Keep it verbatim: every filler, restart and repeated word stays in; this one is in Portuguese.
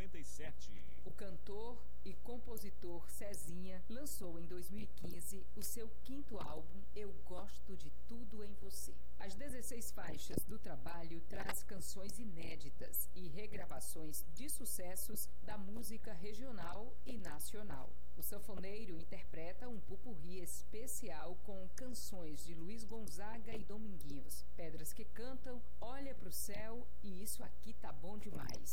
noventa e sete. O cantor e compositor Cezinha lançou em dois mil e quinze o seu quinto álbum, Eu Gosto de Tudo em Você. As dezesseis faixas do trabalho traz canções inéditas e regravações de sucessos da música regional e nacional. O sanfoneiro interpreta um popurrí especial com canções de Luiz Gonzaga e Dominguinhos, Pedras que Cantam, Olha pro Céu e Isso Aqui Tá Bom Demais.